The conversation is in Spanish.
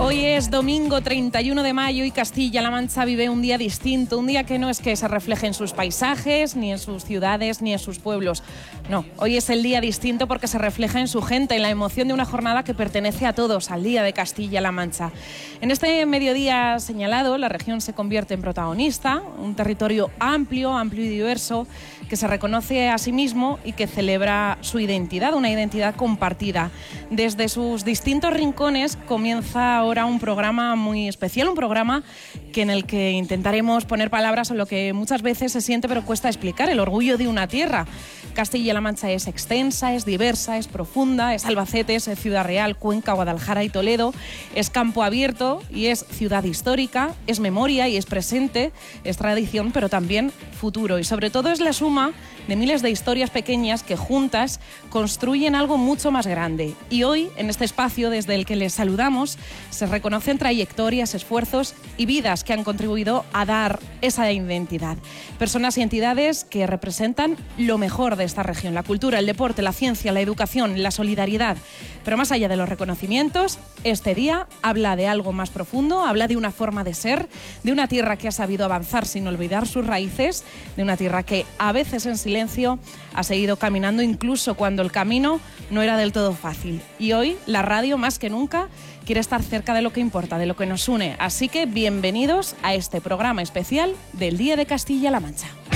Hoy es domingo 31 de mayo y Castilla-La Mancha vive un día distinto, un día que no es que se refleje en sus paisajes, ni en sus ciudades, ni en sus pueblos. No, hoy es el día distinto porque se refleja en su gente, en la emoción de una jornada que pertenece a todos, al Día de Castilla-La Mancha. En este mediodía señalado, la región se convierte en protagonista, un territorio amplio y diverso, que se reconoce a sí mismo y que celebra su identidad, una identidad compartida. Desde sus distintos rincones comienza ahora un programa muy especial, un programa en el que intentaremos poner palabras a lo que muchas veces se siente pero cuesta explicar, el orgullo de una tierra. Castilla-La Mancha es extensa, es diversa, es profunda, es Albacete, es Ciudad Real, Cuenca, Guadalajara y Toledo, es campo abierto y es ciudad histórica, es memoria y es presente, es tradición pero también futuro y sobre todo es la suma de miles de historias pequeñas que juntas construyen algo mucho más grande. Y hoy, en este espacio desde el que les saludamos, se reconocen trayectorias, esfuerzos y vidas que han contribuido a dar esa identidad. Personas y entidades que representan lo mejor de esta región, la cultura, el deporte, la ciencia, la educación, la solidaridad. Pero más allá de los reconocimientos, este día habla de algo más profundo, habla de una forma de ser, de una tierra que ha sabido avanzar sin olvidar sus raíces, de una tierra que a veces en silencio ha seguido caminando incluso cuando el camino no era del todo fácil. Y hoy la radio más que nunca quiere estar cerca de lo que importa, de lo que nos une. Así que bienvenidos a este programa especial del Día de Castilla-La Mancha.